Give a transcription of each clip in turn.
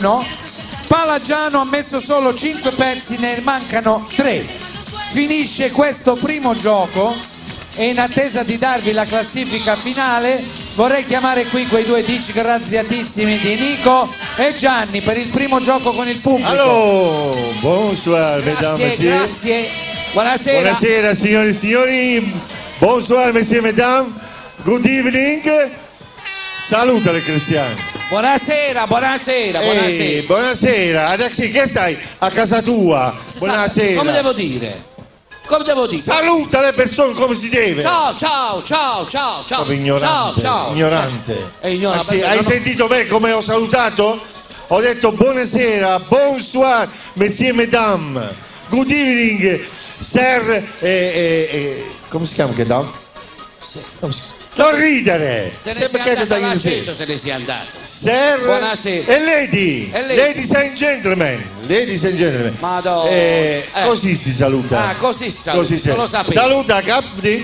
1. Palagiano ha messo solo 5 pezzi, ne mancano 3. Finisce questo primo gioco e in attesa di darvi la classifica finale vorrei chiamare qui quei due disgraziatissimi di Nico e Gianni per il primo gioco con il pubblico. Allora, bonsoir, mesdames, grazie. Buonasera. Buonasera signori e signori. Bonsoir, messieurs, mesdames. Good evening. Saluta le cristiane. Buonasera. Buonasera. Adesso che stai a casa tua? Buonasera. Come devo dire? Saluta le persone come si deve. Ciao. Proprio ignorante. Ciao. Ignorante. Ignorante. Hai sentito me come ho salutato? Ho detto buonasera, bonsoir, messieurs, mesdames. Good evening, sir. Come si chiama che dà? Non ridere! Te ne sei andata all'accento, te ne sei andata. Sir Buonasera. e lady. Ladies and gentlemen. Madonna. Così si saluta. Ah, così si saluta. Così non lo sapevo. Saluta Capdi.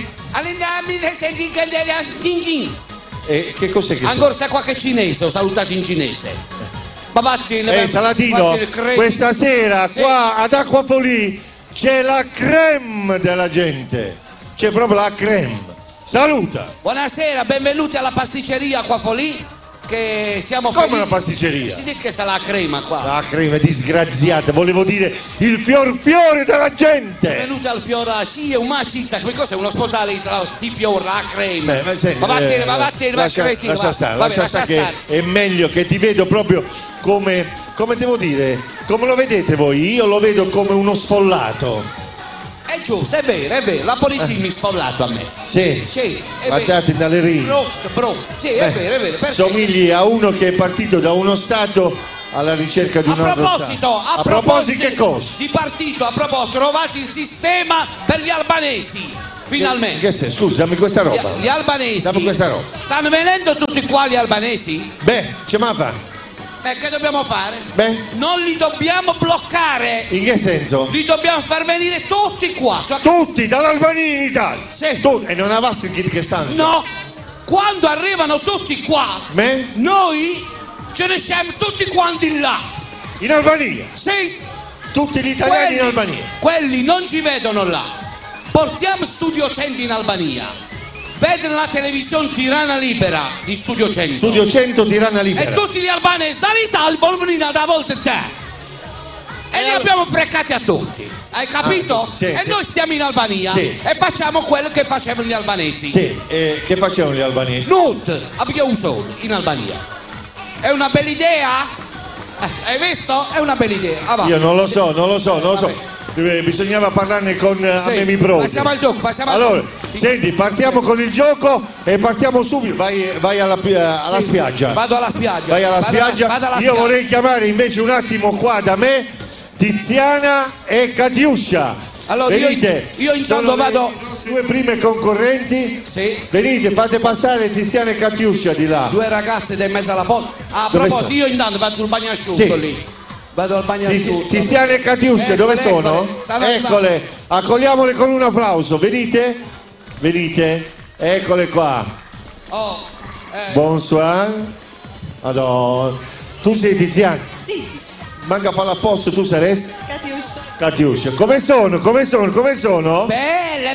Che cos'è che ancora sta qualche cinese, ho salutato in cinese. Ma vattene. Salatino, questa sera qua ad Acquafolì c'è la crème della gente. C'è proprio la crème. Saluta! Buonasera, benvenuti alla pasticceria Acquafolì. Che siamo come felici. una pasticceria? Si dice che sta la crema qua. La crema disgraziata, volevo dire il fiore della gente. Benvenuti al fiore, sì, è un macista, che cosa è uno sponsale di fiore, la crema. Senti, ma vattene, lascia stare che è meglio che ti vedo proprio come devo dire, come lo vedete voi? Io lo vedo come uno sfollato. È giusto, è vero, la polizia mi sfollato a me. Sì, guardate dalle righe. Sì, è vero. Perché? Somigli a uno che è partito da uno stato alla ricerca di un altro stato. A proposito che cosa? Di partito, a proposito, trovate il sistema per gli albanesi. Finalmente. Che sei? Scusa, dammi questa roba. Gli albanesi. Dammi questa roba. Stanno venendo tutti qua gli albanesi? Ce ma fa? Che dobbiamo fare? Non li dobbiamo bloccare. In che senso? Li dobbiamo far venire tutti qua. Tutti, dall'Albania in Italia? Sì. E non avasti che stanno? No. Quando arrivano tutti qua, noi ce ne siamo tutti quanti là. In Albania? Sì. Tutti gli italiani in Albania? Quelli non ci vedono là. Portiamo Studio 100 in Albania. Vedono la televisione Tirana Libera di Studio 100. Studio 100 Tirana Libera. E tutti gli albanesi dall'Italia vogliono venire da volte te. E li abbiamo freccati a tutti. Hai capito? Sì. Noi stiamo in Albania e facciamo quello che facevano gli albanesi. Sì, che facevano gli albanesi? Nut, abbiamo solo in Albania. È una bella idea? Hai visto? È una bella idea. Io non lo so. Bisognava parlarne con Amemi Prodi. Passiamo al gioco. Allora, senti, partiamo con il gioco e partiamo subito. Vai alla spiaggia. Vado alla spiaggia. Vai alla spiaggia. Io vorrei chiamare invece un attimo qua da me Tiziana e Katiuscia. Allora, venite. Io intanto vado. Le due prime concorrenti. Sì. Venite, fate passare Tiziana e Katiuscia di là. Due ragazze da in mezzo alla porta. A proposito, io intanto vado sul bagnasciutto lì. Vado al bagnasciutto. Tiziana e Katiuscia, dove sono? Eccole, accogliamole con un applauso. Venite, eccole qua. Bonsoir. Allora, tu sei Tiziana? Sì. Manca farlo a posto, tu saresti? Katiuscia. Come sono? Belle.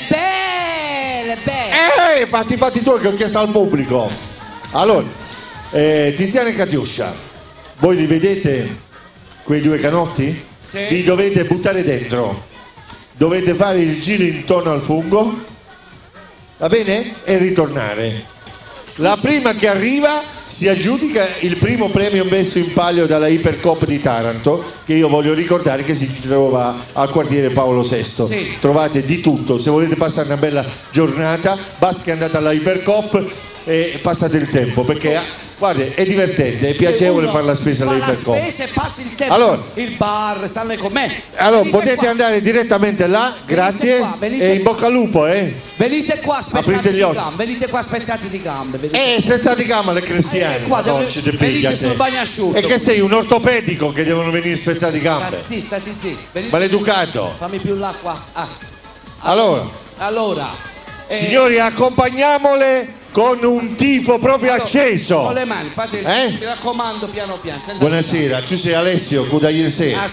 Fatti tu che ho chiesto al pubblico. Allora, Tiziana e Katiuscia, voi li vedete? Quei due canotti? Sì. Vi dovete buttare dentro, dovete fare il giro intorno al fungo, va bene? E ritornare. La prima che arriva si aggiudica il primo premio messo in palio dalla Ipercoop di Taranto, che io voglio ricordare che si trova al quartiere Paolo VI. Sì. Trovate di tutto, se volete passare una bella giornata basta che andate alla Ipercoop e passate il tempo, perché guarda, è divertente, è piacevole fare la spesa all'Ipercoop. La spesa e passi il tempo. Allora, il bar, stanno con me. Allora, potete andare direttamente là, grazie. Qua, e in bocca al lupo, Venite qua Aprite spezzati gli di occhi. gambe. Venite qua spezzati di gambe. Spezzati gambe alle cristiane. Qua, venite sul E bagnasciutto. che sei un ortopedico che devono venire spezzati gambe? Stati zitti. Maleducato. Fammi più l'acqua. Allora, Signori, accompagniamole con un tifo proprio acceso. Con le mani, fate, mi raccomando, piano piano. Senza Buonasera, tu sei Alessio, Cuda ieri sera.